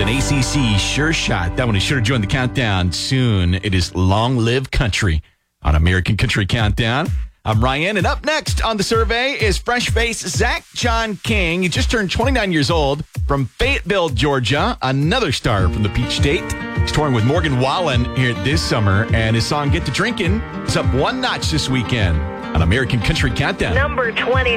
an ACC sure shot. That one is sure to join the countdown soon. It is Long Live Country on American Country Countdown. I'm Ryan, and up next on the survey is fresh face Zach John King. He just turned 29 years old from Fayetteville, Georgia, another star from the Peach State. He's touring with Morgan Wallen here this summer, and his song Get to Drinkin' is up one notch this weekend on American Country Countdown. Number 20.